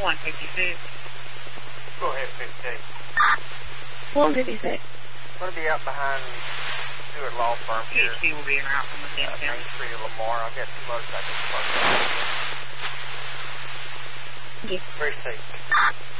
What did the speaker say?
156. Go ahead, 15. 156. I'm going to be out behind Stewart Law Firm here. PhD will be around from within town. Main Street of Lamar. I've got 2 motorcycles parked out here. Yes. Very safe.